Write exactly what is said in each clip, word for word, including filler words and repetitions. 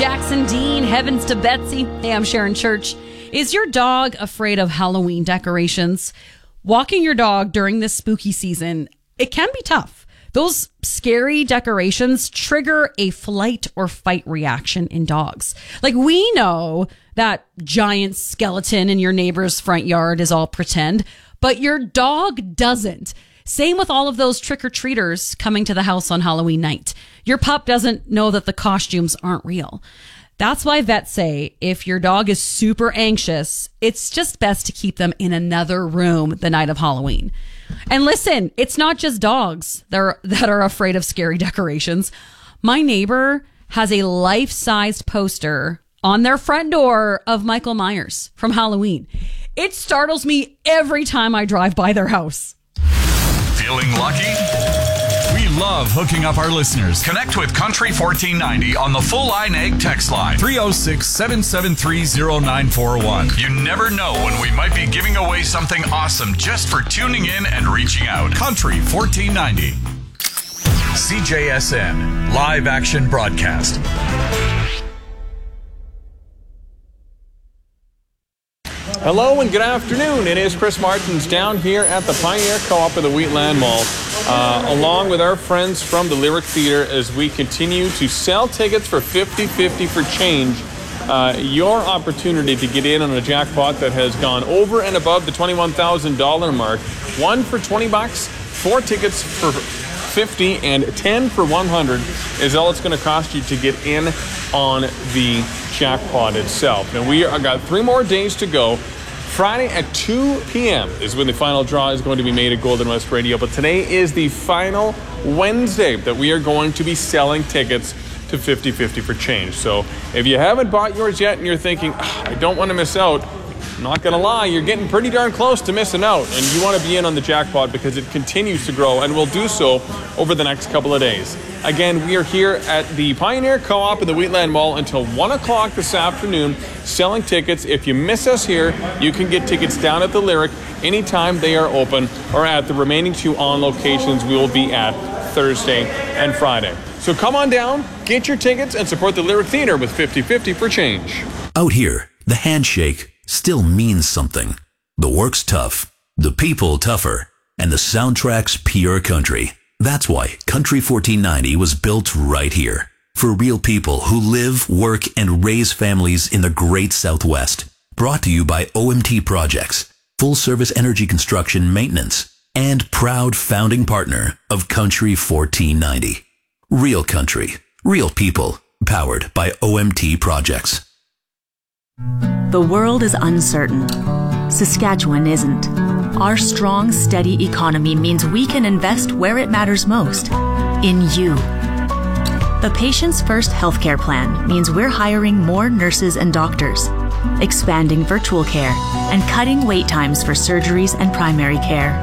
Jackson Dean, Heavens to Betsy. Hey, I'm Sharon Church. Is your dog afraid of Halloween decorations? Walking your dog during this spooky season, it can be tough. Those scary decorations trigger a flight or fight reaction in dogs. Like, we know that giant skeleton in your neighbor's front yard is all pretend, but your dog doesn't. Same with all of those trick-or-treaters coming to the house on Halloween night. Your pup doesn't know that the costumes aren't real. That's why vets say if your dog is super anxious, it's just best to keep them in another room the night of Halloween. And listen, it's not just dogs that are, that are afraid of scary decorations. My neighbor has a life-sized poster on their front door of Michael Myers from Halloween. It startles me every time I drive by their house. Feeling lucky? We love hooking up our listeners. Connect with Country fourteen ninety on the Full Line Ag text line. three oh six, seven seven three, oh nine four one. You never know when we might be giving away something awesome just for tuning in and reaching out. Country fourteen ninety. C J S N Live Action Broadcast. Hello and good afternoon. It is Chris Martins down here at the Pioneer Co-op of the Wheatland Mall, uh, along with our friends from the Lyric Theatre as we continue to sell tickets for fifty fifty for change. Uh, your opportunity to get in on a jackpot that has gone over and above the twenty-one thousand dollars mark. One for twenty bucks, four tickets for fifty, and ten for one hundred is all it's going to cost you to get in on the jackpot itself. Now, we are got three more days to go. Friday at two p.m. is when the final draw is going to be made at Golden West Radio. But today is the final Wednesday that we are going to be selling tickets to fifty fifty for change. So if you haven't bought yours yet and you're thinking, oh, I don't want to miss out, I'm not going to lie, you're getting pretty darn close to missing out. And you want to be in on the jackpot because it continues to grow and will do so over the next couple of days. Again, we are here at the Pioneer Co-op in the Wheatland Mall until one o'clock this afternoon selling tickets. If you miss us here, you can get tickets down at the Lyric anytime they are open, or at the remaining two on locations we will be at Thursday and Friday. So come on down, get your tickets, and support the Lyric Theatre with fifty fifty for change. Out here, the handshake still means something. The work's tough, the people tougher, and the soundtrack's pure country. That's why Country fourteen ninety was built right here. For real people who live, work, and raise families in the great Southwest. Brought to you by O M T Projects, full-service energy construction maintenance, and proud founding partner of Country fourteen ninety. Real country, real people, powered by O M T Projects. The world is uncertain. Saskatchewan isn't. Our strong, steady economy means we can invest where it matters most, in you. The Patients First Healthcare Plan means we're hiring more nurses and doctors, expanding virtual care, and cutting wait times for surgeries and primary care.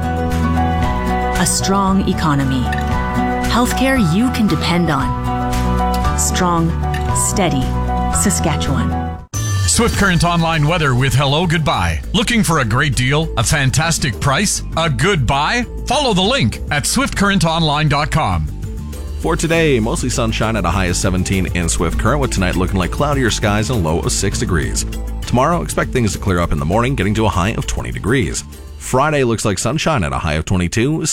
A strong economy. Healthcare you can depend on. Strong, steady Saskatchewan. Swift Current Online weather with Hello Goodbye. Looking for a great deal, a fantastic price, a good buy? Follow the link at swift current online dot com. For today, mostly sunshine at a high of seventeen in Swift Current, with tonight looking like cloudier skies and a low of six degrees. Tomorrow, expect things to clear up in the morning, getting to a high of twenty degrees. Friday looks like sunshine at a high of twenty-two.